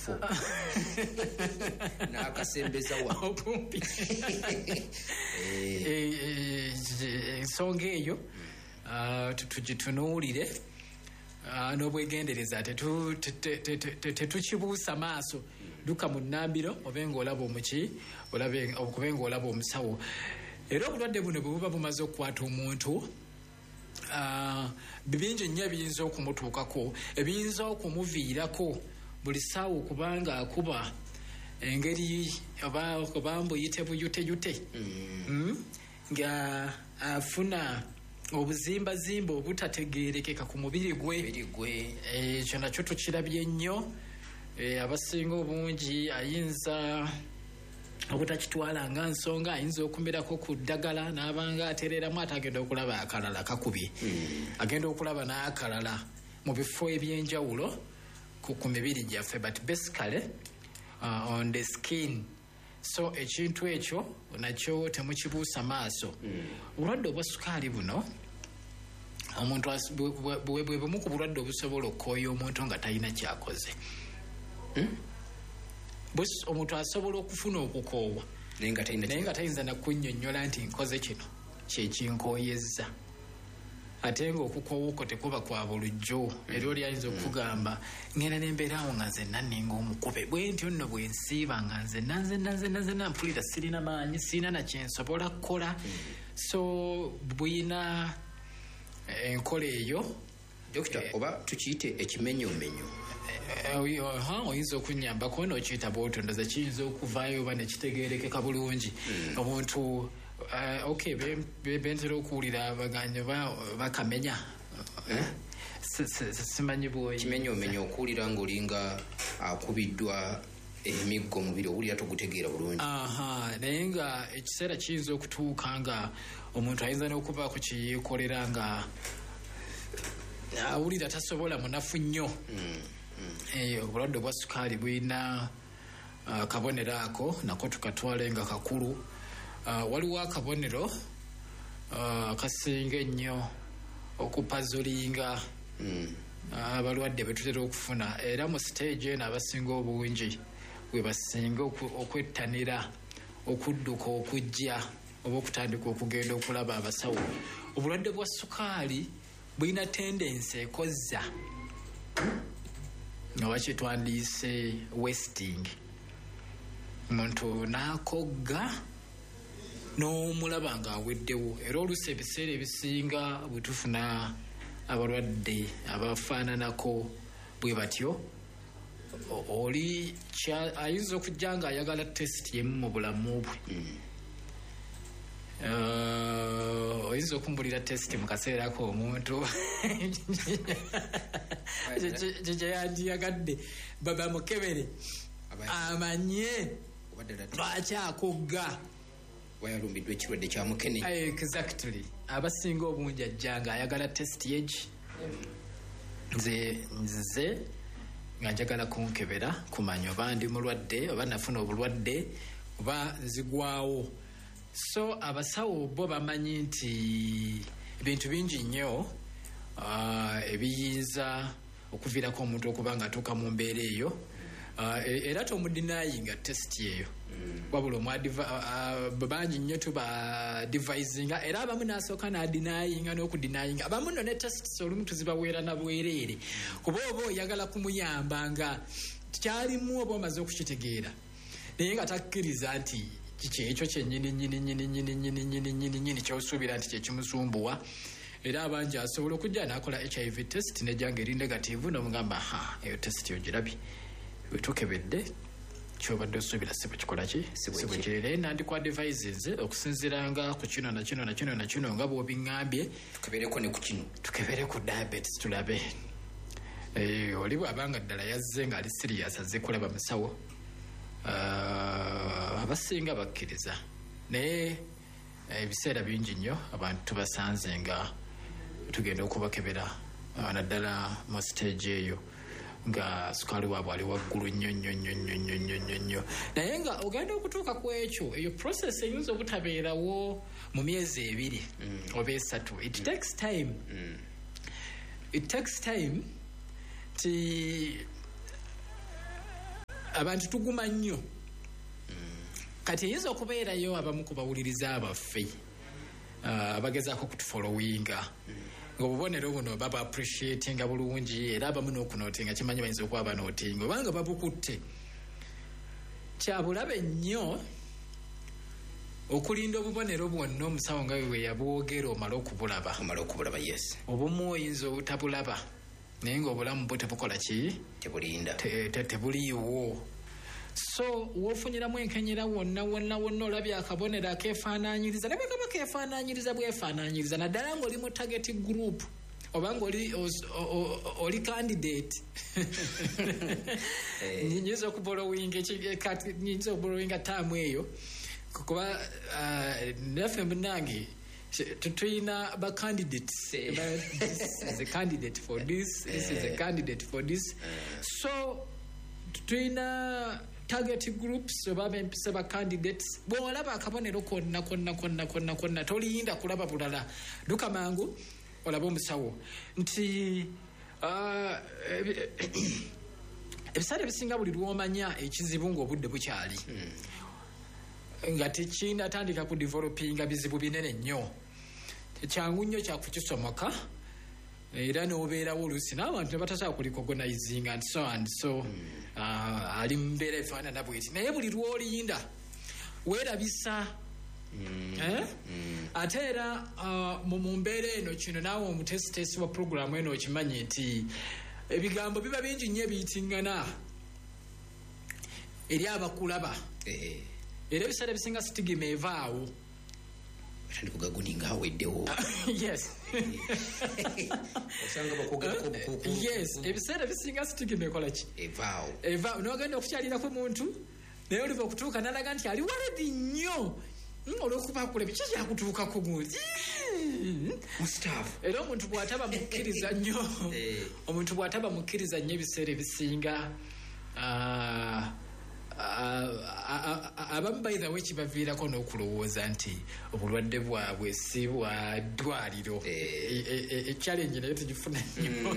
kifo n'akasembeza wa okumpi ensonga eyo tugitunuulire n'obwegendereza tetukibuusa maaso duka mu nnambiro obe ng'olaba omuki okube ng'olaba omusawo. Era obulwadde buno bwe buba bumaze okukwata omuntu bingi nnyo ebiyinza okumutuukako, ebiyinza okumuviirako buli ssaawa okubanga akuba engeri oba mbuyite buyuteyute nga afuna obuzimbazimba obutategeerekeka ku mubiri gwe. Ekyo nakyo tukirabye nnyo. Abasinga obungi ayinza obutakitwala nga nsonga, ayinza okumirako ku ddagala n'abanga atereramu ate agenda okulaba akalala kakubye, agenda okulaba n'akalala mu bifo ebyenjawulo ku mibiri gyaffe, but basically on the skin. So ekintu ekyo nakyo temukibuusa maaso. Obulwadde obwa sukaali buno omuntu bwe bumu ku bulwadde obusobola okukooya omuntu nga talina kyakoze. Omuntu asobola okufuna okukoowa naye nga tayinza nakunnyonnyola nti nkoze kino kyekinkooyezza, ate ng'okukoowa okwo tekuba kwa bulijjo. Era oli ayinza okugamba ngenda nembeerawo nga nzenna nninga omukube bwe ntyo nno bwe nsiiba nga nzenna mpulira sirina maanyi, sirina na kyensobola kukola. So buyina enkola eyo. Dokita, oba tukiyite ekimenyomenyo. Oyinza okunyambako n'okiyita bw'otondoza, kiyinza okuvaayo oba nekitegeerekeka bulungi. Omuntu bentera okuwulira abaganyo bakamenya, simanyi bwoyi kimenyomenyo, okuwulira ng'olinga akubiddwa emiggo mubiri, owulira togutegeera bulungi. Naye nga ekiseera kiyinza okutuuka nga omuntu ayinza n'okuba ku kiyeekolera nga awulira tasobola munafu nnyo. Obulwadde obwa sukaali bulina akabonero ako, nako tukatwale nga kakulu. Waliwo akabonero akasinga ennyo okupazulinga abalwadde betutera okufuna, era mu stage eno abasinga obungi bwe basinga okwettanira okudduka okujja oba okutandika okugenda okulaba abasawo. Obulwadde bwa sukaali bulina tendensi ekozza nga bakitwandiise wasting, omuntu n'akogga n'omulaba ng'aweddewo. Era oluusi ebiseera ebisinga bwe tufuna abalwadde abafaananako bwe batyo, oli ayinza okujja ng'ayagala tesiti emu mu bulamu bwe. Oyinza okumbulira tesiti mu kaseera ako omuntu kyeyandiyagadde babamukebere amanye lwaki akogga wayalumbiddwa ekirwadde kya mukene. Exactly. Abasinga obungi ajja nga ayagala tesiti egi, nze nga njagala kunkebera kumanya oba ndi mulwadde oba nafuna obulwadde oba nzigwawo. So abasawo bo bamanyi nti ebintu bingi nnyo ebiyinza okuviirako omuntu okuba nga atuuka mu mbeera eyo, era tomudinayinga tesiti eyo, wabula bangi nnyo tuba devisinga, era abamu n'asooka n'adinayinga n'okudinayinga. Abamu no ne tesiti olumu tuzibaweera na bwereere, kuba oba oyagala kumuyamba nga kyalimu oba omaze okukitegeera naye nga takkiriza nti ekyo kyennyini kyosuubira nti kyekimusumbuwa. Era abangi asobola okujja n'akola HIV test nejjanga eri negative, n'omugamba eyo test ogirabye, wetukebedde kyobadde osuubira si bwekikola ki si bwekirere. Nandikwa devices okusinziranga ku kino na kino na kino na kino nga bw'obiŋŋambye, tukebereko ne ku kino, tukebere ku diabetes tulabe. Oli bw'abanga ddala yazze ng'ali serious azze kulaba musawo, abasinga bakkiriza, naye ebiseera bingi nnyo abantu tubasanze nga tugenda okubakebera naddala mu stage eyo nga sukaali waabwe ali waggulu nnyo. Naye nga ogenda okutuuka ku ekyo, eyo process eyinza obutabeerawo mu myezi 2 oba 3. It takes time. It takes time abantu tuguma nnyo kati eyinza okubeerayo abamu ku bawuliriza abaffe abagezaako okutufollowinga ng'obubonero buno baba appreciatinga bulungi era abamu n'okunootinga kimanyi bayinza okuba banootinga obanga babukutte kyabulabe nnyo okulinda obubonero bwonna omusawo nga bwe yabwogera omala okubulaba yes obumu oyinza obutabulaba naye ng'obulamu bwo tebukola ki tebulinda tebuliiwo so wofunyiramu enkenyera wonna olabye akabonero akeefaanaanyiriza ne bwe kaba keefaanaanyiriza bwefaanaanyiriza naddala ng'oli mu target group obanga oli candidate nyinza okubolowinga taamu eyo kuba naffe munange tuyina ba candidates this is a candidate for this is a candidate for this so tuyina target groups oba bempisa ba candidates bw'olaba akabonero konna toliyinda kulaba bulala duka mangu olaba omusawo nti ebiseera ebisinga buli lwomanya ekizibu ng'obudde bukyali nga tekinatandika ku developinga bizibu binene nnyo kyangu nnyo kyakukisomoka era n'obeerawo oluusi n'abantu ne batasobola kulicognizinga and so ali mu mbeera efaanana bweti naye buli lw'olinda weerabisa ate era mu mbeera eno kino naawe omutesitesi wa puroguramu eno okimanyi nti ebigambo biba bingi nnyo ebiyitingana eri abakulaba era ebiseera ebisinga sitigima evaawo tandikugaguninga aweddewo yes osanga bakugaliko bukuku yes ebiseera ebisinga sitigima ekola ki evaawo n'ogenda okukyalirako muntu naye oliva okutuuka nalaga nti ali waledi nnyo olwokuba akula biki kyakutuukako guti mustaafu era omuntu bw'ataba mukkiriza nnyo ebiseera ebisinga abamu bayizawo ekibaviirako n'okulowooza nti obulwadde bwabwe si bwa ddwaliro challenge naye tugifuna nnyo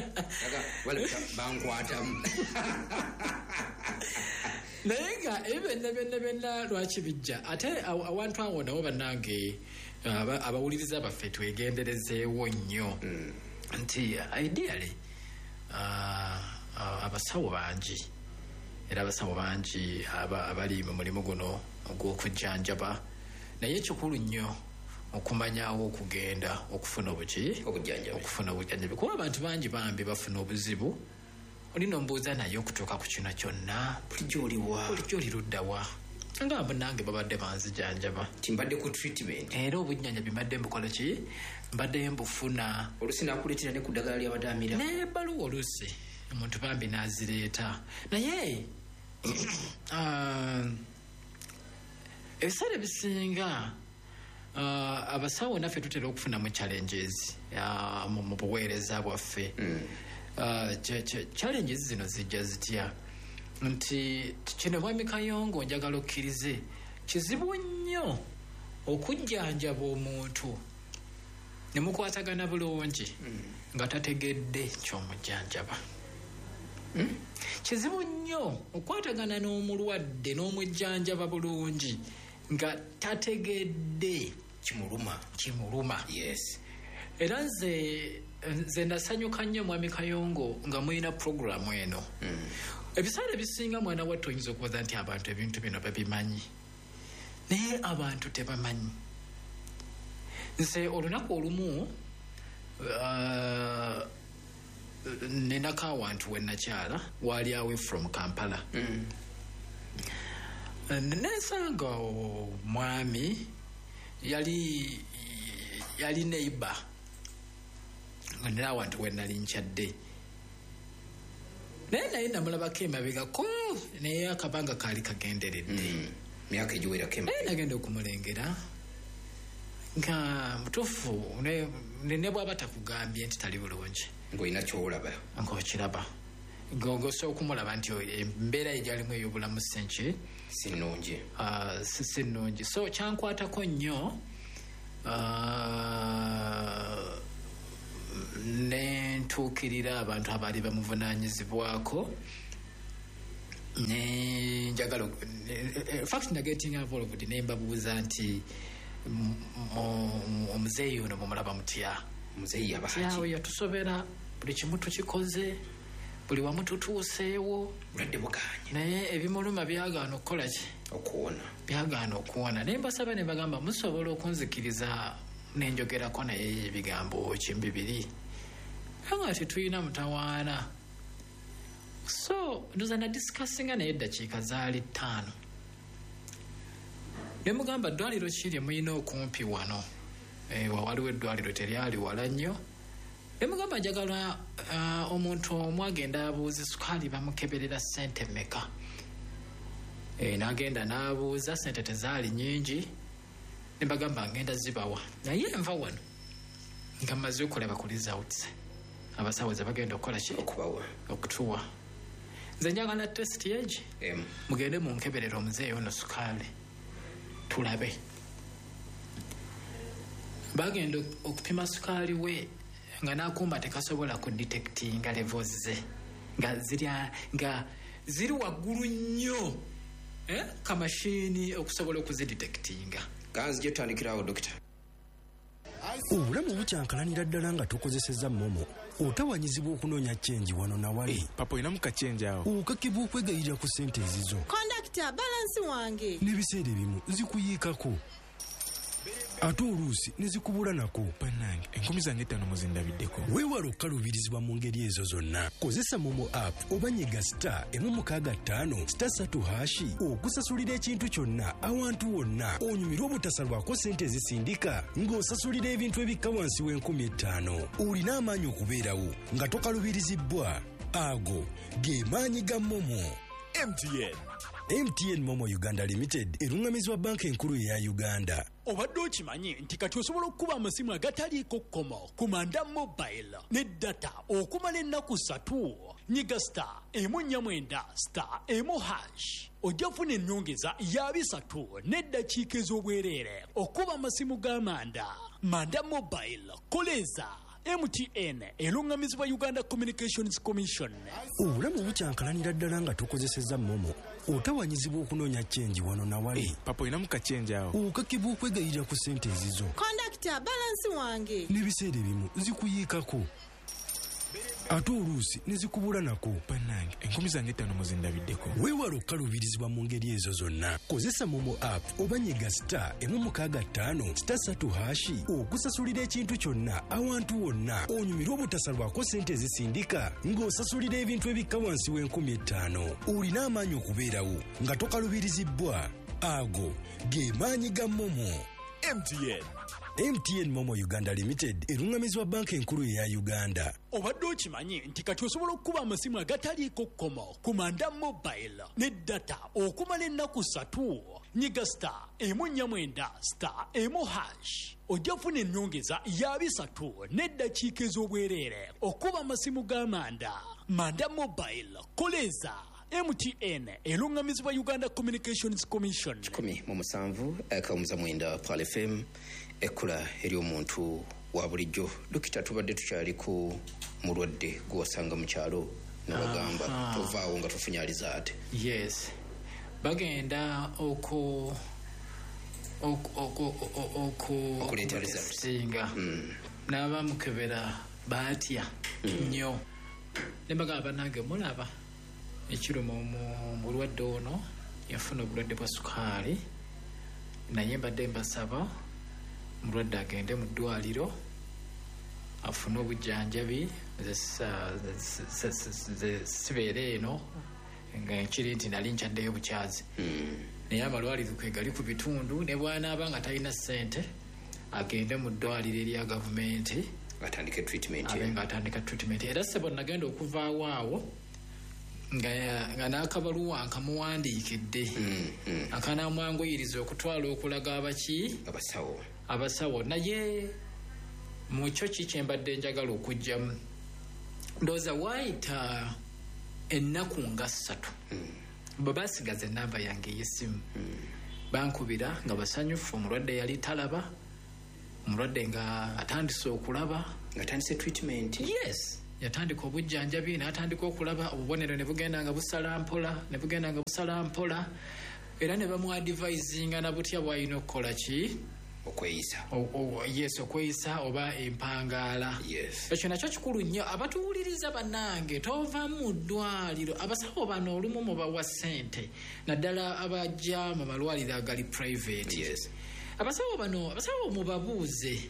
bankwatamu naye nga ebyo byonna lwaki bijja ate awantu awo nabo bannange abawuliriza baffe twegenderezeewo nnyo nti ideally abasawo bangi era abasawo bangi abali mu mulimu guno ogw'okujjanjaba naye ekikulu nnyo okumanyawo okugenda okufuna obujjanjabi kuba abantu bangi bambi bafuna obuzibu olina omubuuza naye okutuuka ku kino kyonna bulijjo oliruddawa nga munange babadde banzijanjaba timbadde ku treatment era obujjanjabi mbadde mbukola ki mbadde mbufuna oluusi nakuleetera ne ku ddagala ly'abadaamira n'ebbaluwa oluusi omuntu bambi n'azireeta naye ebiseera ebisinga abasawo naffe tutera okufunamu challenges mu buweereza bwaffe challenges zino zijja zitya nti kino mwami Kayongo njagala okkirize kizibu nnyo okujjanjaba omuntu ne mukwatagana bulungi nga tategedde ky'omujjanjaba kizibu nnyo okwatagana n'omulwadde n'omujjanjaba bulungi nga tategedde kimuluma yes era nze ndasanyuka nnyo mwami Kayongo nga mulina puroguramu eno ebiseera ebisinga mwana wattu oyinza okubaza nti abantu ebintu bino babimanyi naye abantu tebamanyi nze olunaku olumu nenako awantu wennakyala waali awe from Kampala nensanga omwami yali neighbor nga nera awantu wenali nkyadde naye namulabako emabegako naye akabanga kaali kagenderedde myaka egiwerako naye nagenda okumulengera nga mutuufu ne bwaba takugambye nti tali bulungi ng'olina kyolaba ng'okiraba ng'osobola okumulaba nti embeera egyalimu ey'obulamu senki si nnungi so kyankwatako nnyo ne ntuukirira abantu abaali bamuvunaanyizibwako ne njagala fact na getting involved ne mbabuuza nti omuzeeyi ono mumulaba mutya muzeeyi yawe yatusobera buli kimu tukikoze buli wamu tutuuseewo buladde buganye naye ebimuluma byagaana okukola ki byagaana okuwona naye mbasaba ne bagamba musobola okunzikiriza nenjogerako naye ebigambo kimbibiri nga tetulina mutawaana so ndoza na discussinga naye eddakiika zaali 5 ne mugamba ddwaliro kiri muyina okumpi wano waliwo eddwaliro teryali wala nnyo ne mugamba njagala omuntu omu agenda abuuza sukaali bamukeberera ssente mmeka n'agenda n'abuuza ssente tezaali nnyingi ne bagamba ngenda zibawa naye enva wano nga mmaze okulaba ku results abasawo ze bagenda okukola ki okutuwa nze njagala test egi mugende munkeberera omuzeeyi ono sukaali tulabe bagenda okupima sukaali we nga n'akumba tekasobola kudetectinga levels ze nga ziri waggulu nnyo kamashini okusobola okuzidetectinga kanzije tutandikirawo dokita obulamu bukyankalanira ddala nga tokozesezza momo otawanyizibwa okunoonya chenji wano na wali papa olina mukachenji awo okakibwa okwegayirira ku ssente ezizo kondakita balansi wange n'ebiseera ebimu zikuyiikako ate oluusi ne zikubula nako bannange 5,000 muzindabiddeko weewala okukaluubirizibwa mu ngeri ezo zonna kozesa momo app oba nyiga *165*3 okusasulira ekintu kyonna awantu wonna onyumirwa obutasalwako ssente ezisindika ng'osasulira ebintu ebikka wansi w'5,000 olina amaanyi okubeerawo nga tokaluubirizibwa ago ge maanyi ga momo. MTN Momo Uganda Limited erungamizibwa banka enkulu ya Uganda. Obadde okimanyi nti kati osobola okuba amasimu agataliiko kkomo ku Manda Mobile ne data okumala ennaku 3 nyiga *149*1#. Ojja kufuna ennyongeza ya 3 n'eddakiika ez'obwereere okuba amasimu ga Manda Mobile koleza MTN erungamizibwa Uganda Communications Commission. Obulamu bukyankalanira ddala nga tokozesezza momo otawanyizibwa okunoonya chenji wano na wali papa olina mukachenji awo okakibwa okwegayirira ku ssente ezizo kondakita balansi wange n'ebiseera ebimu zikuyiikako ate oluusi ne zikubula nako bannange 5,000 muzindabiddeko weewala okukaluubirizibwa mu ngeri ezo zonna kozesa momo app oba nyiga *165*3 okusasulira ekintu kyonna awantu wonna onyumirwa obutasalwako ssente ezisindika ng'osasulira ebintu ebikka wansi w'5,000 olina amaanyi okubeerawo nga tokaluubirizibwa ago ge maanyi ga momo. MTN Momo Uganda Limited erungamizibwa banka enkulu ya Uganda. Obadde okimanyi nti kati osobola okuba amasimu agataliiko kkomo ku Manda Mobile ne data okumala ennaku 3 nyiga *149*1#. Ojja kufuna ennyongeza ya 3 n'eddakiika ez'obwereere okuba amasimu ga Manda Mobile koleza MTN erungamizibwa Uganda Communications Commission. 17 Pal FM ekula eri omuntu wa bulijjo. Dokita tubadde tukyali ku mulwadde gw'osanga mu kyalo nabagamba tovaawo nga tofunyaliza ate. Yes, bagenda okuleeta results n'abamukebera batya nnyo ne bagamba nange mulaba ekiruma omulwadde ono yafuna obulwadde bwa sukaali naye mbadde mbasaba mulwadde agende mu ddwaliro afune obujjanjabi sibeere eno nga nkiri nti nali nkyaddeyo bukyazi naye amalwaliro kwegali ku bitundu ne bw'anaaba nga talina ssente agende mu ddwaliro erya gavumenti atandike treatment era sebo nagenda okuvaawo awo nga n'akabaluwa nkamuwandiikidde akanamwanguyiriza okutwala okulaga abasawo naye mukyo ki kyembadde njagala okugjamu ndowooza waayita ennaku nga 3 bwe baasigaza enamba yange ey'essimu bankubira nga basanyufu omulwadde yali talaba omulwadde nga atandise okulaba nga atandise treatment. Yes, yatandika obujjanjabi n'atandika okulaba obubonero ne bugenda nga busala mpola era ne bamuadivisinga na butya bw'alina okukola ki okweyisa oba empangaala. Ekyo nakyo kikulu nnyo. Abatuwuliriza bannange, tova mu ddwaliro. Abasawo bano olumu mubawa ssente naddala abajja mu malwaliro agali private. Abasawo mubabuuze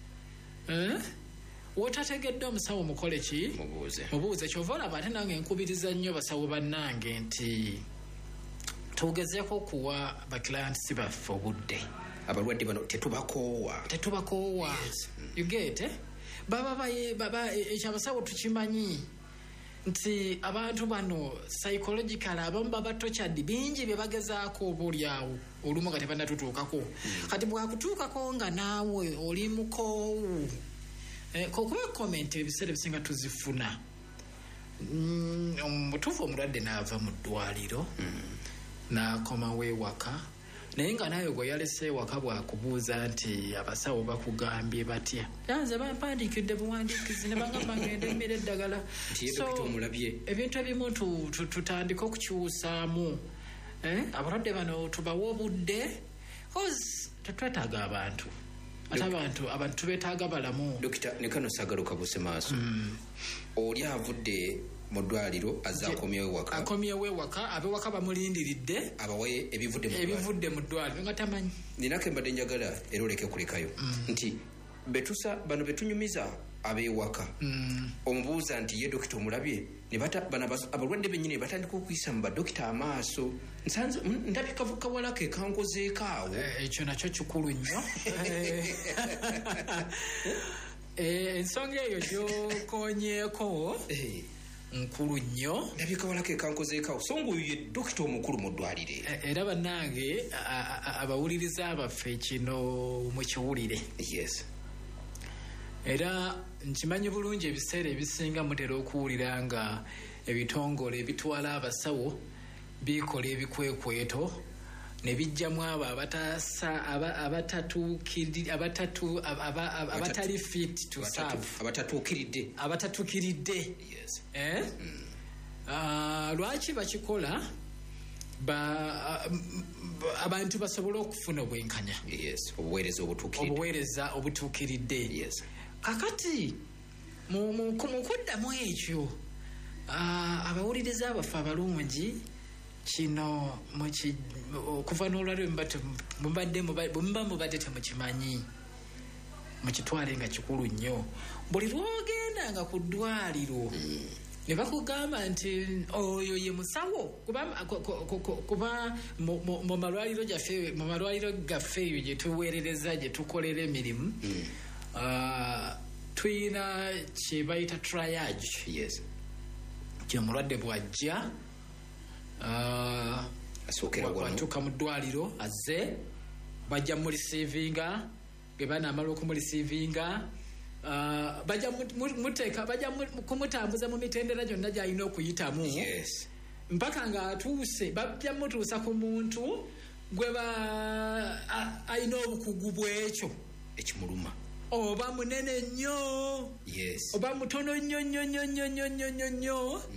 wotategedde omusawo mukole ki mubuuze. Kyova olaba ate nange nkubiriza nnyo basawo bannange nti tugezeeko okuwa baklientsi baffe obudde. Abalwadde bano tetubakoowa. You get baba ekyabasawo tukimanyi nti abantu bano psychological abamu baba tochadi bingi bye bagezaako obuulyawo olumu nga tebannatutuukako kati bwakutuukako nga naawe oli mukoowu kokuba comment ebiseera ebisinga tuzifuna omutuufu omulwadde n'ava mu ddwaliro n'akomawo ewaka naye nga naye gwe yalese ewaka bwakubuuza nti abasawo bakugambye batya nze bampandiikidde buwandiikizi ne bagamba ngenda emmere eddagala. Ebintu ebimu tutandike okukyusaamu. Abalwadde bano tubawe obudde cause tetwetaaga abantu ate abantu tubeetaaga balamu. Dokita ne kano saagala okabuse maaso oli avudde mu ddwaliro akomyewo ewaka abewaka bamulindiridde abawe ebivudde mu ddwaliro nga tamanyi. Ninako embadde njagala era oleke kulekayo nti bano betunyumiza abewaka omubuuza nti ye dokita omulabye abalwadde bennyini batandika okuyisa mu badokita amaaso nsanze ndabika kawalako ekankozeeko awo. Ekyo nakyo kikulu nnyo. Ensonga eyo gyokonyeeko nkulu nnyo. Ndabika walako ekankozeeko so ng'oyo ye dokita omukulu mu ddwaliro. Era bannange abawuliriza baffe kino mukiwulire. Era nkimanyi bulungi ebiseera ebisinga mutera okuwulira nga ebitongole ebitwala abasawo bikola ebikwekweto ne bijjamu abo abatali fit to serve abatatuukiridde. Lwaki bakikola? Abantu basobole okufuna obwenkanya obuweereza obutuukiridde. Kakati mu kuddamu ekyo abawuliriza abaffe abalungi kino okuva n'olwaliro mubadde temukimanyi mukitwale nga kikulu nnyo. Buli lwogendanga ku ddwaliro ne bakugamba nti oyo ye musawo kuba mu malwaliro gaffe eyo gye tuweerereza gye tukolera emirimu tuyina kye bayita triage. Kye mulwadde bw'ajja watuuka mu ddwaliro azze bajja mulisiivinga ge banaamala okumulisiivinga bajja kumutambuza mu mitendera gyonna gy'alina okuyitamu mpaka ng'atuuse bajja mutuusa ku muntu gwe alina obukugu bw'ekyo ekimuluma oba munene nnyo oba mutono nnyo.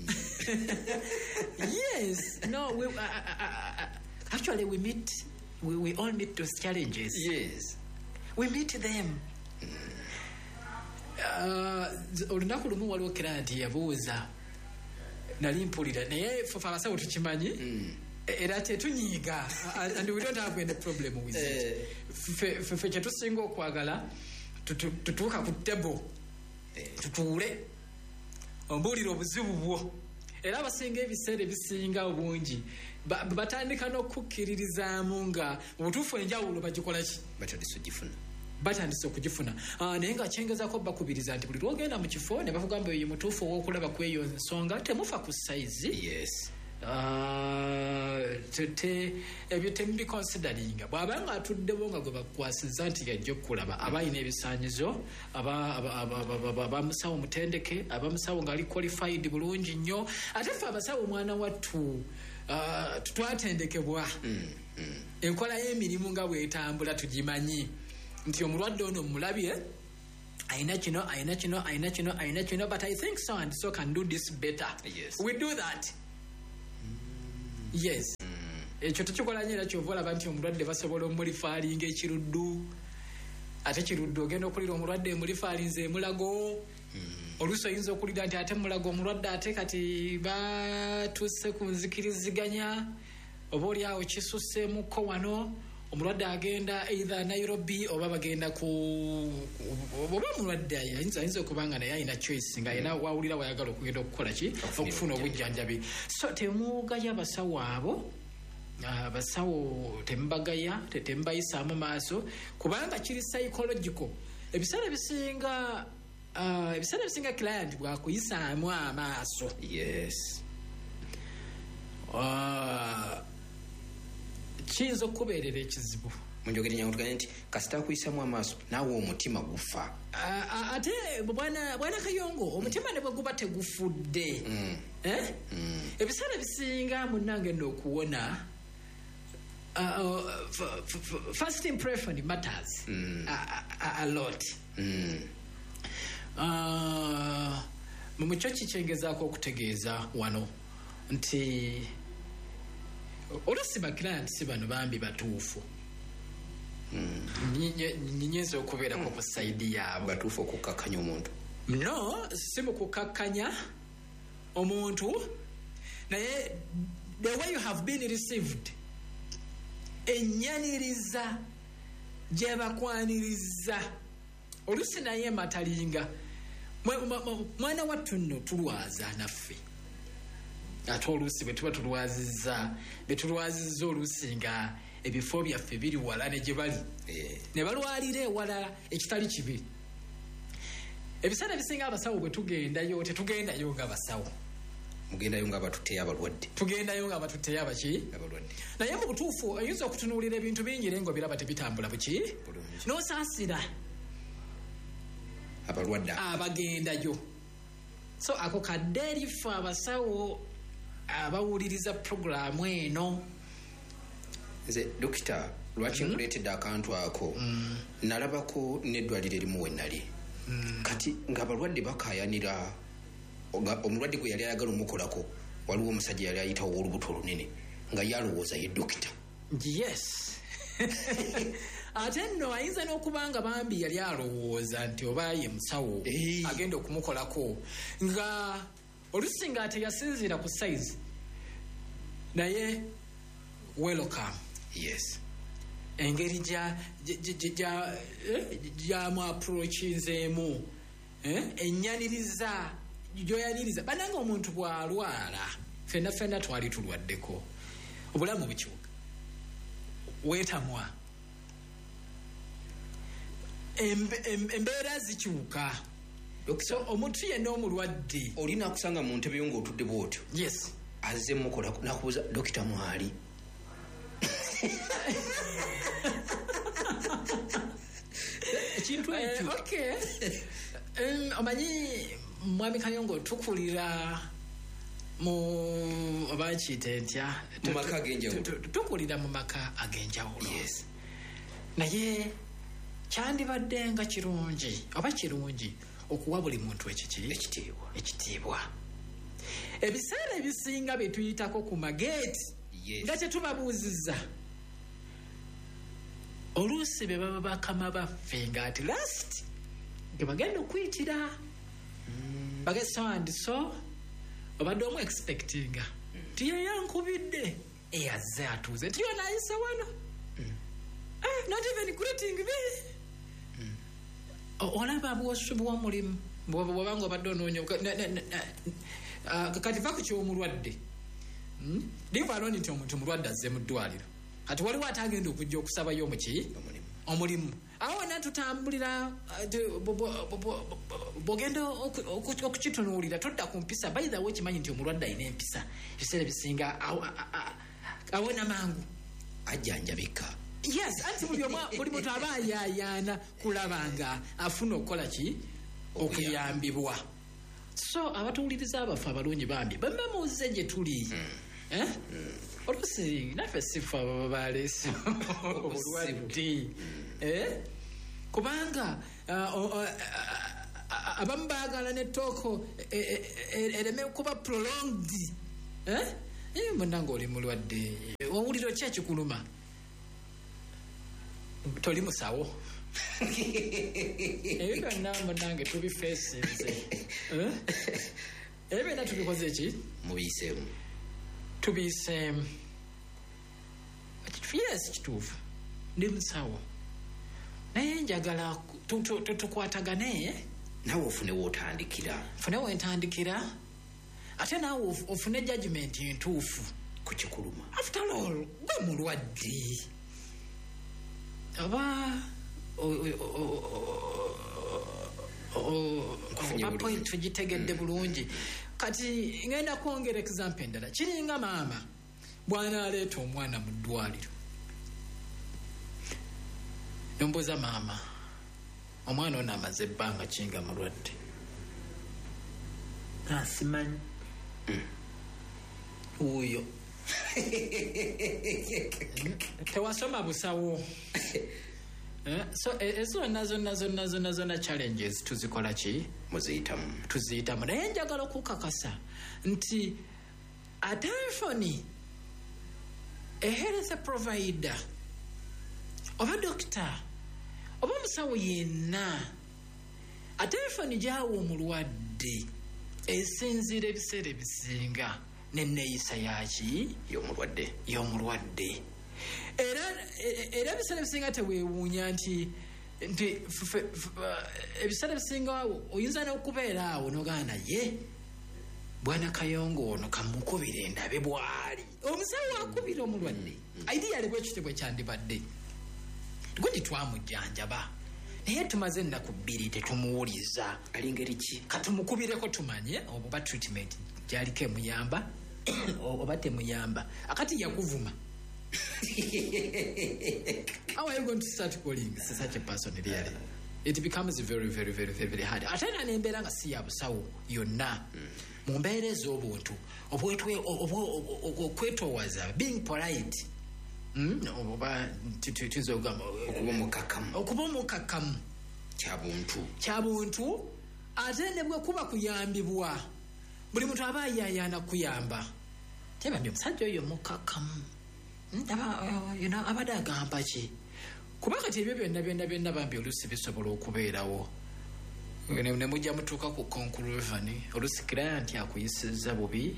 Yes, no, actually we all meet those challenges. We meet them. Olunaku lumu waliwo kiraati yabuuza nali mpulira naye ffe abasawo tukimanyi era tetunyiiga and we don't have any problem with it. Ffe kyetusinga okwagala tutuuka ku tebo tutuule ombuulira obuzibu bwo era abasinga ebiseera ebisinga obungi batandika n'okukkiririzaamu nga obutuufu enjawulo bagikolaki batandise okugifuna naye nga kyengezako bakubiriza nti buli lwogenda mu kifo ne bakugamba eyo mutuufu ow'okulaba ku eyo nsonga temufa ku sayizi ebyo temubiconsideringa bw'abanga atuddewo nga gwe bakwasiza nti yajja okulaba abalina ebisaanyizo abamusawo mutendeke abamusawo ng'ali qualified bulungi nnyo ate ffe abasawo omwana wattu twatendekebwa enkola y'emirimu nga bw'etambula tugimanyi nti omulwadde ono mulabye aina kino, but I think so and so can do this better. Yes. We do that. Yes. Ekyo tukikola nnyo era kyova olaba nti omulwadde basobola omulifaalinga ekiruddu, ate kiruddu ogenda okulira omulwadde emulifaalinze emulago. Oluusi oyinza okulira nti ate mulago omulwadde ate kati batuuse ku nzikiriziganya, oba oli awo kisusseemukko wano, omulwadde agenda either Nairobi oba bagenda oba omulwadde ayinza okuba nga naye alina choice nga yena wawulira wayagala okugenda okukola ki, okufuna obujjanjabi. So temuugaya abasawo abo, abasawo temubagaya, temubayisaamu maaso kubanga kiri psychological. Ebiseera bisinga client bwakuyisaamu amaaso. Yes. Kiyinza okubeerera ekizibu. Munjogere nyangu tugane nti kasita akuyisamu amaaso naawe omutima gufa. Ate bwana Kayongo, omutima ne bwe guba tegufudde. Ebiseera bisinga munnange n'okuwona. First impression matters a lot. Mumucho kichengezaako okutegeeza wano nti oluusi clients bano bambi batuufu. Nyinza okubeerako ku side yaabo. Batuufu okukakkanya omuntu? No, si mu kukakkanya omuntu, naye the way you have been received, ennyaniriza gye bakwaniriza oluusi naye matalinga. Mwana wattu nno tulwaza naffe, ate oluusi bwe tuba tulwazizza oluusi nga ebifo byaffe biri wala ne gye bali, ne balwalira ewala ekitali kibi. Ebiseera bisinga abasawo bwe tugendayo tetugendayo nga basawo, mugendayo nga abatuteya abalwadde, tugendayo nga abatuteya abaki abalwadde. Naye mu butuufu oyinza okutunuulira ebintu bingi naye ng'obiraba tebitambula buki, n'osaasira abalwadde abagendayo. So ako kadde erifu abasawo abawuliriza programu eno. Nze dokita lwaki nkuleetedde akantu ako, nalabako n'eddwaliro erimu we nali. Kati ng'abalwadde bakayanira, omulwadde gwe yali ayagala omukolako waliwo omusajja yali ayitawo olubuto olunene nga yalowooza ye dokita. Yes. Ate nno ayinza n'okubanga bambi yali alowooza nti oba ye musawo agenda okumukolako, nga oluusi nga teyasinziira ku size, naye welcome. Yes. Engeri gyamu approachinzeemu, ennyaniriza gyoyaniriza. Bananga omuntu bw'alwala, ffenna twali tulwaddeko, obulamu bukiwuka, weetamwa, embeera zikyuka. So omuntu yenna omulwadde olina akusanga mu ntebe yo ng'otudde bw'otyo. Yes. Azze mukola nakubuuza dokita mwali. Ekintu ekyo. Okay. Omanyi Mwami Kayongo, tukulira mu abakiyita ntya? Mu maka ag'enjawulo. Tukulira mu maka ag'enjawulo. Yes. Naye kyandibadde nga kirungi okuwa buli muntu ekitiibwa. Ebiseera ebisinga bye tuyitako ku mageeti nga tetubabuuzizza, oluusi be baba bakama baffe nga at last ge bagenda okuyitira bagenda so and so, obadde omu expectinga ti yeyankubidde eyazze atuuze ti yona ayise wano, not even greeting me. Olaba bwosu bw'omulimu bw'obanga obadde onoonya kati va ku ky'omulwadde. Livaano nti omuntu mulwadde azze mu ddwaliro, kati waliwo atagenda okujja okusabayo omulimu. Awo natutambulira bw'ogenda okukitunuulira todda ku mpisa. By the way, kimanyi nti omulwadde alina empisa. Ebiseera bisinga awona mangu ajjanjabika. Yes, anti buli muntu aba ayayaana kulaba nga afuna okukola ki, okuyambibwa. So abatuwuliriza abafu abalungi bambi bamuuze gye tuli. Oluusi naffe sifa ababa baleese obulwadde, kubanga abamu baagala nettooko ereme kuba prolonged munange oli mulwadde owuliro ki ekikuluma toli musawo ebyo byonna munange tubifeesinze ebyo byonna tubikoze ki tubiyiseemu yes kituufu ndi musawo naye njagala tukwatagane nawe ofunewo otandikira funewo entandikira ate naawe ofune judgment entuufu ku kikuluma after all gwe mulwadde oba point tugitegedde bulungi kati ngenda kwongera example endala kiringa maama bw'anaaleeta omwana mu ddwaliro nombuuza maama omwana ono amaze ebbanga kinga mulwadde asimanyi wuuyo tewasoma busawo so ezo zonna challenges tuzikola ki tuziyitamu naye njagala okukakasa nti attention a health provider oba doctor oba musawo yenna attention gyawa omulwadde esinziira ebiseera ebisinga nenneeyisa yaki y'omulwadde era ebiseera ebisinga teweewuunya nti ebiseera ebisinga oyinza n'okubeera awo n'ogana naye bwana Kayongo ono kamukubire ndabe bwali omusawo akubira omulwadde ideali bwekityo bwe kyandibadde gudi twamujjanjaba naye tumaze ennaku 2 tetumuwuliza alingeri ki katumukubireko tumanye oba treatment gyaliko emuyamba oba temuyamba akati yakuvuma how are you going to start calling such a person really it becomes very very very very hard ate n'embeera nga si ya busawo yonna mu mbeera ez'obuntu okwetoowaza being polite oba okuba omukakkamu kyabuntu ate ne bwe kuba kuyambibwa buli muntu aba ayayaana kuyamba tebambi omusajja oyo mukakkamu abadde agamba ki kuba kati ebyo byonna bambi oluusi bisobola okubeerawo ne mujja mutuuka ku conclusion oluusi client akuyisiza bubi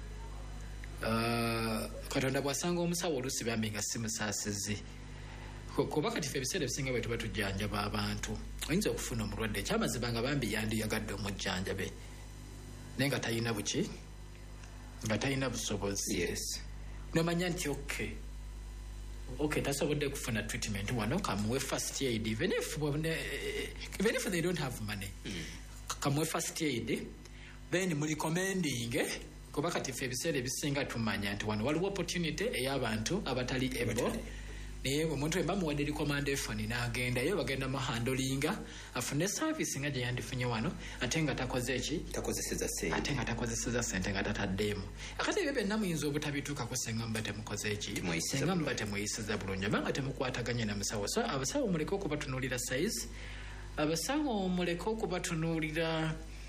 katonda bw'asanga omusawo oluusi bambi nga si musaasizi kuba kati fe ebiseera ebisinga bwe tuba tujjanjaba abantu oyinza okufuna omulwadde ekyamazima nga bambi yandiyagadde omujjanjabe naye nga talina buki nga talina busobozi nomanya nti okay tasobodde kufuna treatment wano kamuwe first aid even if they don't have money kamuwe first aid then mu recommending kuba kati fe ebiseera ebisinga tumanya nti wano waliwo opportunity ey'abantu abatali able naye omuntu emba muwadde recommendation n'agendayo bagenda mu handlinga afune service nga gye yandifunye wano ate nga takoze ki ate nga takozeseza sente nga tataddeemu akati ebyo byonna muyinza obutabituukako senga muba temukoze ki senga muba temuyisiza bulungi oba nga temukwataganye na musawo so abasawo muleke okubatunuulira size abasawo muleke okubatunuulira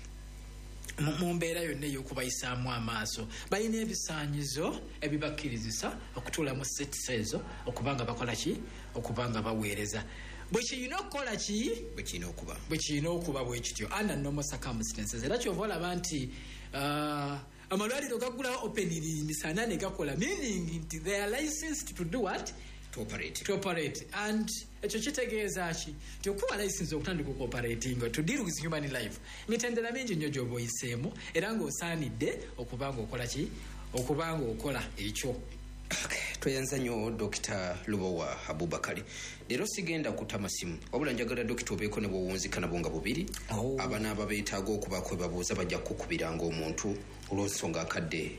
mu mbeera yonna ey'okubayisaamu amaaso balina ebisaanyizo ebibakkirizisa okutuula mu setis ezo okuba nga bakola ki okuba nga baweereza bwe kirina okukola ki bwe kirina okuba bwe kityo under normal circumstances era kyova olaba nti amalwaliro gagulawo openiri misana ne gakola meaning nti they are licensed to do what to operate and ekyo kitegeeza ki nti okuba license okutandika okuoperating to deal with human life mitendera mingi nnyo gy'oba oyiseemu era ng'osaanidde okuba nga okola ki okuba nga okola ekyo tweyanza nnyo Dr. Lubowa Abubakari leero sigenda kutama simu wabula njagala dokita obeeko ne bwowunzika nabo nga bubiri abanaaba beetaaga okuba kwebabuuza bajja kukubira ng'omuntu olw'ensonga akadde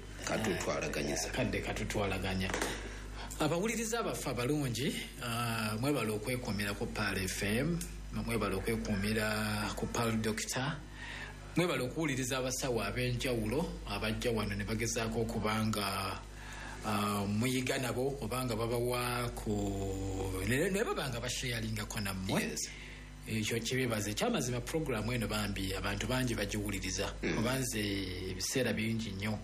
katutwalaganya abawuliriza abaffe abalungi mwebala okwekuumira ku PAL FM mwebala okwekuumira ku PAL Doctor mwebala okuwuliriza abasawo ab'enjawulo abajja wano ne bagezaako okubanga muyiga nabo obanga babawa ku ne babanga basharingako nammwe ekyo kibebaze kyamazima programu eno bambi abantu bangi bagiwuliriza obanze ebiseera bingi nnyo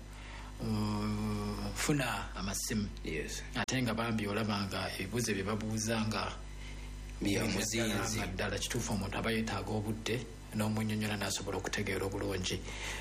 funa amasimu ate nga bambi olabanga ebibuuzo bye babuuza nga byamuzinzi ddala kituufu omuntu aba yeetaaga obudde n'omunyonyola n'asobola okutegeera obulungi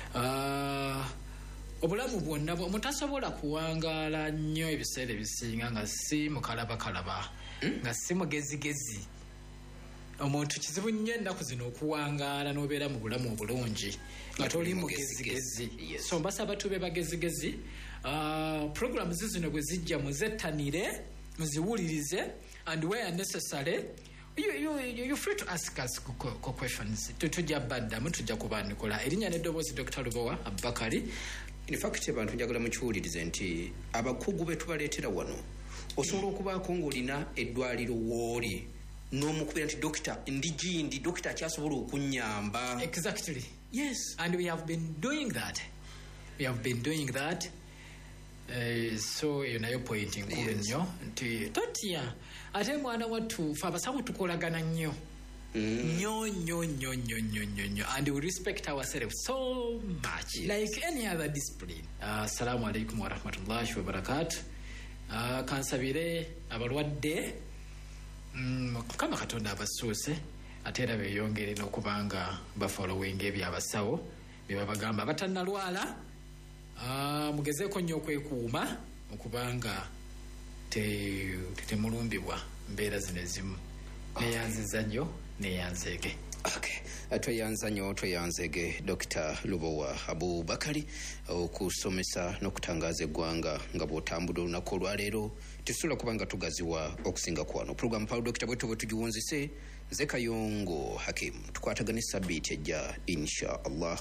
obulamu bwonna omuntu asobola kuwangaala nnyo ebiseera ebisinga nga si mukalabakalaba nga si mugezigezi omuntu kizibu nnyo ennaku zino okuwangaala n'obeera mu bulamu obulungi nga toli mugezigezi so mbasaba tube bagezigezi programu zino bwe zijja muzettanire muziwulirize and where necessary you free to ask us questions tujja baddamu tujja kubandikola erinnya n'eddoboozi Dr. Lubowa Abubakari. In fact abantu njagala mukiwulirize nti abakugu be tubaleetera wano osobola okubaako ng'olina eddwaliro wooli n'omukubira nti dokita akyasobola okunnyamba. Exactly, yes, and we have been doing that so eyo nayo point nkulu nnyo nti totya ate mwana wattu fe abasawo tukolagana nnyo nnyo and we respect ourselves so much like any other discipline. Assalamu alaikum warahmatullahi wabarakatuh. Kansabire abalwadde Mukama Katonda abasuuse ate era beeyongere n'okubanga bafollowinga ebyo abasawo bye babagamba batannalwala. Mugezeeko nnyo okwekuuma okubanga temulumbibwa mbeera zino ezimu neyanziza nnyo neyanzeege. Tweyanza nnyo tweyanzeege Dr. Lubowa Abubakari okusomesa n'okutangaaza eggwanga nga bw'otambula olunaku olwaleero tusobola kuba nga tugaziwa okusinga ku wano programu Paul Doctor bwe tugiwunzise nze Kayongo Hakim tukwatagane sabbiiti ejja insha Allah.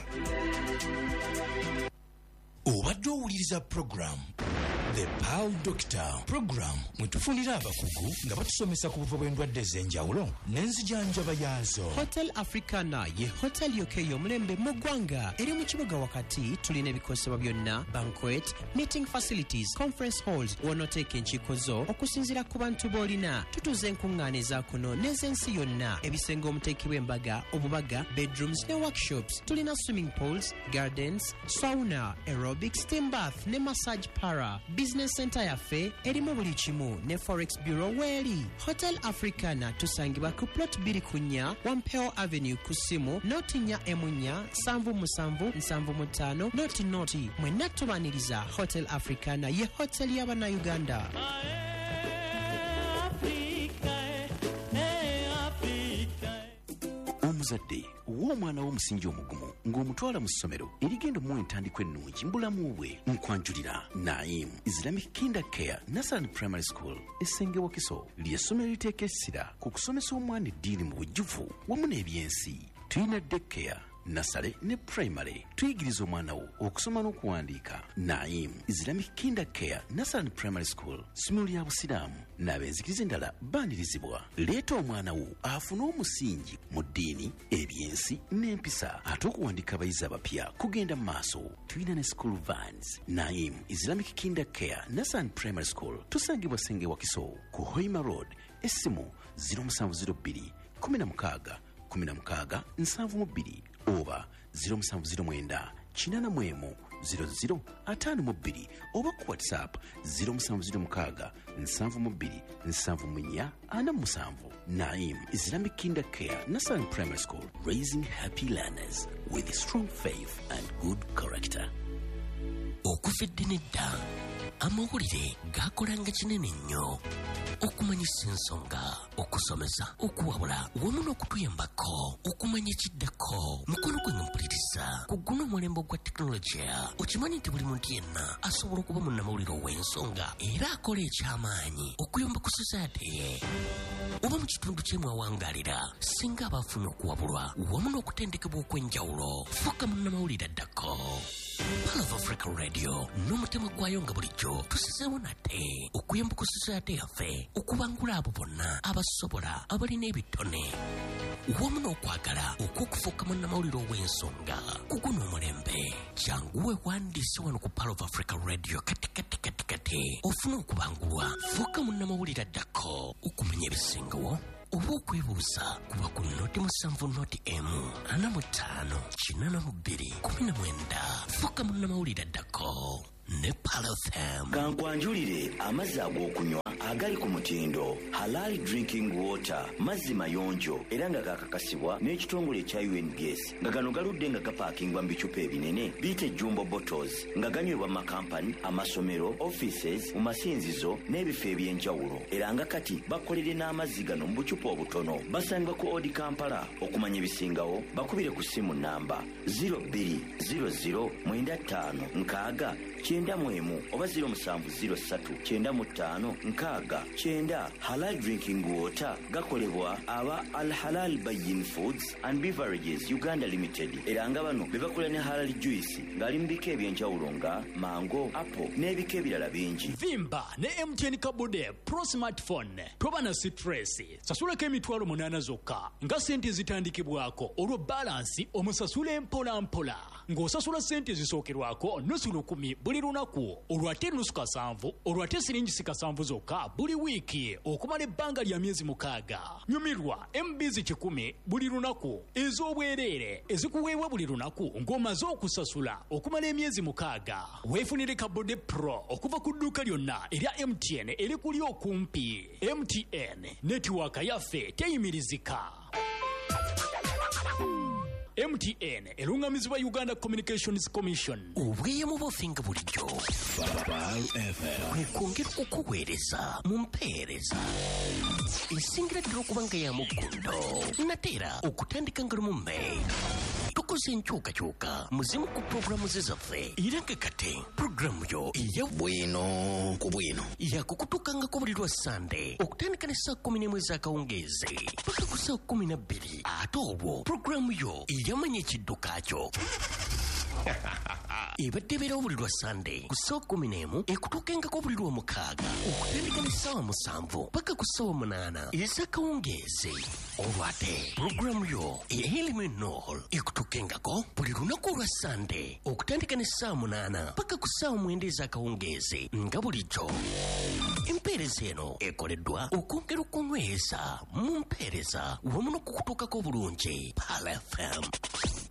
Obadde owuliriza programu The Pearl Doctor program mwetufunira abakugu nga batusomesa ku buva bw'endwadde ez'enjawulo n'enzijanjaba yaazo. Hotel Africana ye hotel yokeyo omulembe mu ggwanga eri mu kibuga wakati. Tulina ebikosebwa byonna banquet, meeting facilities, conference halls w'onooteeka enkiiko zo okusinziira ku bantu b'olina. Tutuuza enkuŋŋaana eza kuno n'ez'ensi yonna, ebisenge omuteeki w'embaga, obubaga, bedrooms ne workshops. Tulina swimming pools, gardens, sauna, aerobics, steam bath ne massage para. Business center yaffe erimu buli kimu ne forex bureau weeri. Hotel Africana tusangibwa ku plot 2 Wampeo Avenue ku simu notinya emunya 7775 noti mwenna tubaniriza. Hotel Africana ye hotel y'Abannayuganda. Omuzadde w'omwana w'omusingi omugumu ng'omutwala mu ssomero erigenda omuwa entandikwa ennungi mu bulamu bwe. Nkwanjulira Naim Islamic Kinder Care Nursery Primary School essenge Wakiso ly'essomero liteeka essira ku kusomesa omwana eddiini mu bujjuvu wamu n'ebyensi. Tulina daycare, nursery ne primary. Tuyigiriza omwana wo okusoma n'okuwandiika. Naim Islamic Kinder Care Nursery Primary School ssomero lya busiraamu n'abenzikiriza endala baanirizibwa. Leeta omwana wo afune omusingi mu ddiini, ebyensi n'empisa ate okuwandiika abayizi abapya kugenda mu maaso. Tulina ne school vans. Naim Islamic Kinder Care Nursery Primary School tusangibwa Senge Wakiso ku Hoima Road. Essimu 0702 16 16 72 oba 0709 81 00 52 oba ku WhatsApp 0706 72 74 47. Naim Islamic Kinder Care Nursery Primary School, raising happy learners with strong faith and good character. Okufedde nedda amawulire gakolanga kinene nnyo okumanyisa ensonga, okusomesa, okuwabula wamu n'okutuyambako okumanya ekiddako. Mukono gwe mpuliriza ku guno omulembe gwa tekinologiya. Okimanyi nti buli muntu yenna asobola okuba munnamawulire ow'ensonga era akola ekyamaanyi okuyamba ku society ye oba mu kitundu kye mwawangaalira singa abafuna okuwabulwa wamu n'okutendekebwa okw'enjawulo. Fuuka munnamawulire addako. Pearl of Africa Radio n'omutima gwayo nga bulijjo tusizeewo nate okuyamba ku society yaffe okubangula abo bonna abasobola abalina ebitone wamu n'okwagala okw'okufuuka munnamawulire ow'ensonga ku guno omulembe. Kyanguwe wandiise wano ku Pearl of Africa Radio kati ofuna okubangulwa. Fuuka munnamawulire addako okumanya ebisingawo oba okwebuuza kuba ku noti 7 noti emu 45 42 19 fuka munnamawulire addako ne palafam. Kankwanjulire amazzi ag'okunywa agali ku mutindo Halal Drinking Water, mazzi mayonjo era nga gakakasibwa n'ekitongole ekya UNGS, nga gano galudde nga gapaakingwa mu bicupa ebinene biyite jumbo bottles, nga ganywebwa mu makampani, amasomero, offices, mu masinzizo n'ebifo eby'enjawulo, era nga kati bakolere n'amazzi gano mu bucupa obutono. Basangibwa ku Odi Kampala. Okumanya ebisingawo bakubire ku ssimu namba 020095 oba 070395 Halal Drinking Water gakolebwa aba Al Halal Bayin Foods and Beverages Uganda Limited, era nga bano bebakola ne Halal Juice ngali mu bika ebyenjawulo nga mango, apple n'ebika ebirala bingi. Vimba ne MTN Kabude Pro Smartphone. Toba na stress. Sasulako emitwalo 8 zokka nga sente zitandikibwako olwo balansi omusasule mpola mpola. Ng'osasula sente zisookerwako nusu 10 buli lunaku, olwate nusu 7, olwate siringi 7 zokka buli wiiki okumala ebbanga lya myezi 6. Nyumirwa MBs 10 buli lunaku ez'obwereere ezikuweebwa buli lunaku ng'omaze okusasula okumala emyezi 6. Weefunire Kabude Pro okuva ku dduuka lyonna erya MTN eri kuli okumpi. MTN netiwaaka yaffe teyimirizika. MTN erungamizibwa Uganda Communications Commission. Obweyamo bwofinga bulijjo kwongera okukuweereza mu mpeereza esingira ddala okuba nga ya muggundo nateera okutandika nga lumu May. Tukoze enkyukakyuka muzimu ku pulogulaamu ze zaffe era nga kati pulogulaamu yo eya bwino ku bwino yakukutukangako buli lwa Sande okutandika ne saa 11 ez'akawungeezi paka ku saa 12. Ate obwo pulogulaamu yo eyamanya ekidduka kyo ebadde ebeerawo buli lwa Sande ku saa 11 ekutuukengako buli lwa 6 okutandika ne ssaawa 7 paka ku ssaawa 8 ez'akawungeezi. Olwate pulogulaamu yo ey'Eliminol ekutuukengako buli lunaku olwa Sande okutandika ne ssaawa 8 paka ku ssaawa 9 ez'akawungeezi nga bulijjo. Empeereza eno ekoleddwa okwongera okunyweza mu mpeereza wamu n'okukutuukako obulungi. Pal FM.